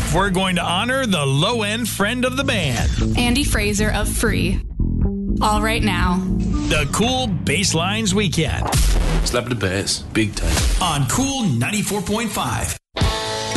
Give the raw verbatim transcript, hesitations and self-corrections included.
we're going to honor the low-end friend of the band, Andy Fraser of Free. All right now. The Cool Basslines Weekend. Slap the bass, big time. On Cool ninety-four point five.